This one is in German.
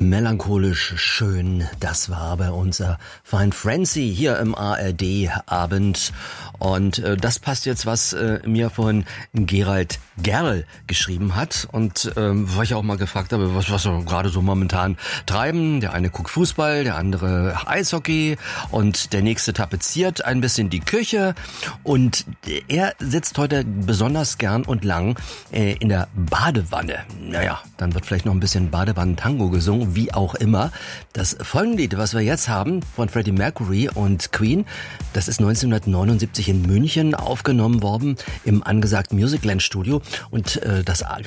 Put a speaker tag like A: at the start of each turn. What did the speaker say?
A: Melancholisch schön, das war bei unser Fine Frenzy hier im ARD-Abend. Und das passt jetzt, was mir vorhin Gerald Gerl geschrieben hat. Und wo ich auch mal gefragt habe, was wir gerade so momentan treiben. Der eine guckt Fußball, der andere Eishockey und der nächste tapeziert ein bisschen die Küche. Und er sitzt heute besonders gern und lang in der Badewanne. Naja, dann wird vielleicht noch ein bisschen Badewannen-Tango gesungen, wie auch immer. Das folgende Lied, was wir jetzt haben, von Freddie Mercury und Queen, das ist 1979 in München aufgenommen worden im angesagten Musicland Studio. Und das